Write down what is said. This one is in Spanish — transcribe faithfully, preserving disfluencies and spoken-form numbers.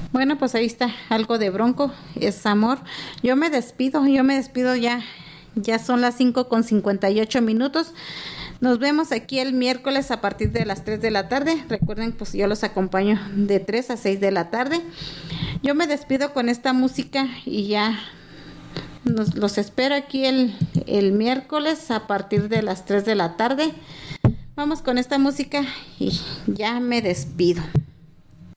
Bueno, pues ahí está algo de Bronco, es amor. Yo me despido, yo me despido ya, ya son las cinco con cincuenta y ocho minutos. Nos vemos aquí el miércoles a partir de las tres de la tarde. Recuerden, pues yo los acompaño de tres a seis de la tarde. Yo me despido con esta música y ya nos, los espero aquí el, el miércoles a partir de las tres de la tarde. Vamos con esta música y ya me despido.